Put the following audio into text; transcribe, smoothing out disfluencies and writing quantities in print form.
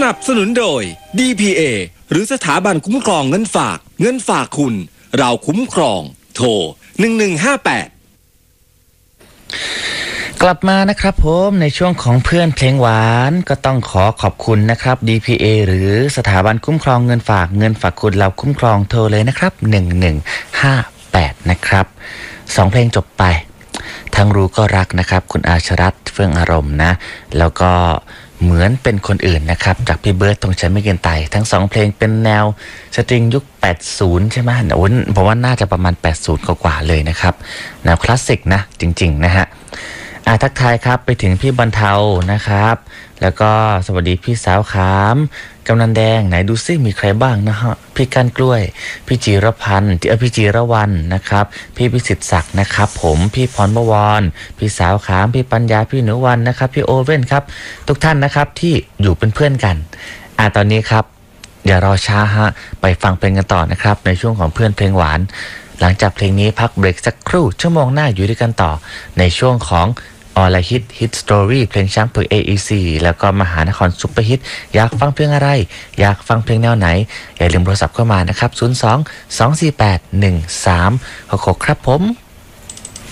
นับสนุนโดย DPA หรือสถาบันคุ้มครองเงินฝากคุณเราคุ้มครองโทร1158 กลับมานะครับผมในช่วงของเพื่อนเพลงหวานก็ต้องขอบคุณนะครับ DPA หรือสถาบันคุ้มครองเงินฝากคุณเราคุ้มครองโทรเลยนะครับ1158นะครับ2เพลงจบไปทั้งรู้ก็รักนะครับคุณอาชรัตน์เฟื่องอารมณ์นะแล้วก็เหมือนเป็นคนอื่นนะครับจากพี่เบิร์ดธงชัยไม่เกินไตทั้ง2เพลงเป็นแนวสตริงยุค80ใช่ไหมผมว่าน่าจะประมาณ80กว่าเลยนะครับแนวคลาสสิกนะจริงๆนะฮะทักทายครับไปถึงพี่บรรเทานะครับแล้วก็สวัสดีพี่สาวขามกำนันแดงไหนดูซิมีใครบ้างนะฮะพี่ก้านกล้วยพี่จีรพันธ์พี่จีรวรรณนะครับพี่พิสิทธิ์ศักดิ์นะครับผมพี่พรบวรพี่สาวขามพี่ปัญญาพี่หนูวันนะครับพี่โอเว่นครับทุกท่านนะครับที่อยู่เป็นเพื่อนกันตอนนี้ครับอย่ารอช้าฮะไปฟังเพลงกันต่อนะครับในช่วงของเพื่อนเพลงหวานหลังจากเพลงนี้พักเบรกสักครู่ชั่วโมงหน้าอยู่ด้วยกันต่อในช่วงของออลฮิตสตอรี่เพลงช้างเผือก AEC แล้วก็มหานครซุปเปอร์ฮิตอยากฟังเพลงอะไรอยากฟังเพลงแนวไหนอย่าลืมโทรศัพท์เข้ามานะครับ02 248 1366ครับผม